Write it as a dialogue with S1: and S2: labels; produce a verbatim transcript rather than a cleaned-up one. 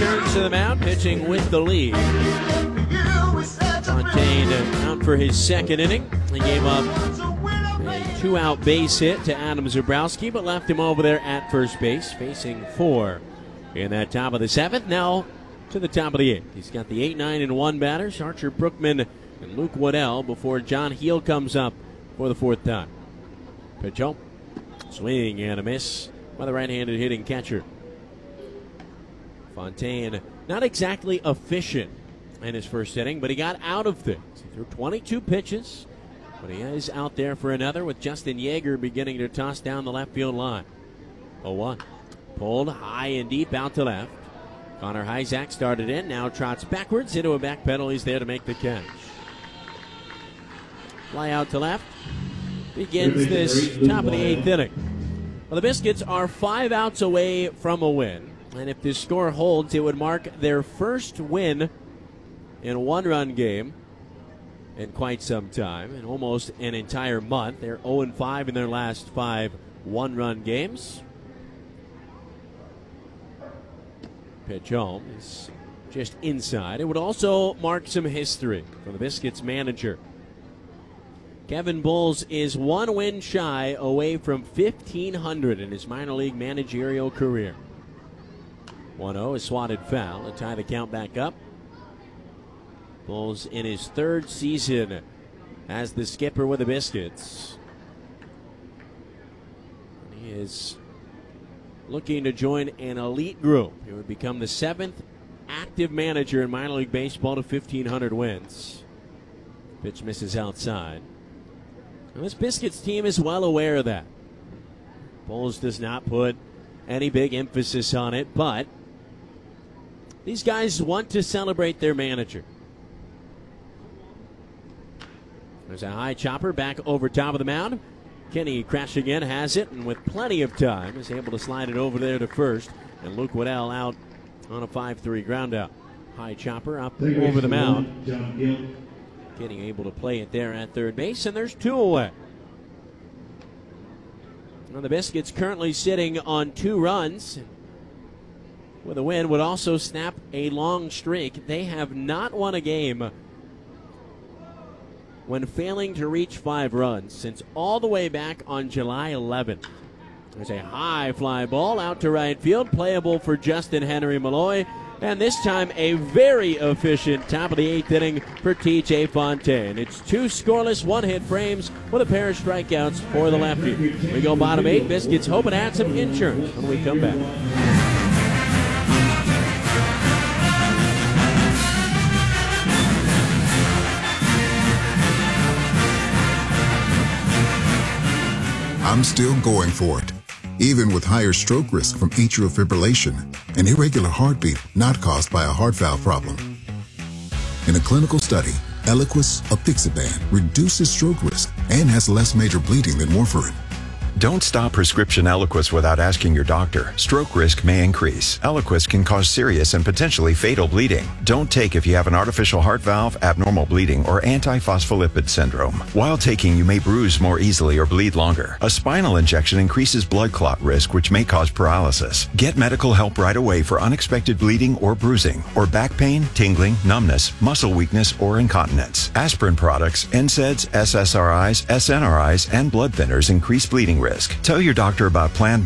S1: returns to the mound, pitching with the lead. Fontaine out for his second inning. He gave up a two-out base hit to Adam Zabrowski, but left him over there at first base, facing four in that top of the seventh. Now to the top of the eighth. He's got the eight nine and one batters, Archer Brookman and Luke Waddell, before John Heel comes up for the fourth time. Pitch home. Swing and a miss by the right-handed hitting catcher. Fontaine, not exactly efficient in his first inning, but he got out of things. He threw twenty-two pitches, but he is out there for another with Justin Yeager beginning to toss down the left field line. oh one. Pulled high and deep out to left. Connor Hyzak started in, now trots backwards into a back pedal. He's there to make the catch. Fly out to left. Begins this top of the eighth inning. Well, the Biscuits are five outs away from a win. And if this score holds, it would mark their first win in a one-run game in quite some time, in almost an entire month. They're oh and five in their last five one-run games. Pitch home is just inside. It would also mark some history for the Biscuits manager. Kevin Bulls is one win shy away from fifteen hundred in his minor league managerial career. one oh, a swatted foul to tie the count back up. Bulls in his third season as the skipper with the Biscuits. He is looking to join an elite group. He would become the seventh active manager in minor league baseball to fifteen hundred wins. Pitch misses outside. And this Biscuits team is well aware of that. Bulls does not put any big emphasis on it, but these guys want to celebrate their manager. There's a high chopper back over top of the mound. Kenny crashing in, has it, and with plenty of time is able to slide it over there to first. And Luke Waddell out on a five three ground out. High chopper up over the mound. Kenny able to play it there at third base, and there's two away. Now the Biscuits currently sitting on two runs. With a win would also snap a long streak. They have not won a game when failing to reach five runs since all the way back on July eleventh. There's a high fly ball out to right field, playable for Justin Henry Malloy, and this time a very efficient top of the eighth inning for T J Fontaine. It's two scoreless one-hit frames with a pair of strikeouts for the lefty. We go bottom eight. Biscuits hoping to add some insurance when we come back.
S2: I'm still going for it, even with higher stroke risk from atrial fibrillation, an irregular heartbeat not caused by a heart valve problem. In a clinical study, Eliquis apixaban reduces stroke risk and has less major bleeding than warfarin.
S3: Don't stop prescription Eliquis without asking your doctor. Stroke risk may increase. Eliquis can cause serious and potentially fatal bleeding. Don't take if you have an artificial heart valve, abnormal bleeding, or antiphospholipid syndrome. While taking, you may bruise more easily or bleed longer. A spinal injection increases blood clot risk, which may cause paralysis. Get medical help right away for unexpected bleeding or bruising, or back pain, tingling, numbness, muscle weakness, or incontinence. Aspirin products, N SAIDs, S S R Is, S N R Is, and blood thinners increase bleeding risk. Tell your doctor about planned